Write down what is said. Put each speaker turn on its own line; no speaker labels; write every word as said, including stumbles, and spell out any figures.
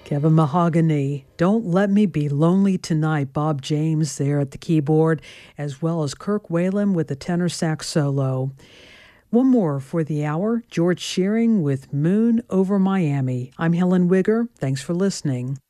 Kevin Mahogany, Don't Let Me Be Lonely Tonight. Bob James there at the keyboard, as well as Kirk Whalum with the tenor sax solo. One more for the hour, George Shearing with Moon Over Miami. I'm Helen Wigger. Thanks for listening.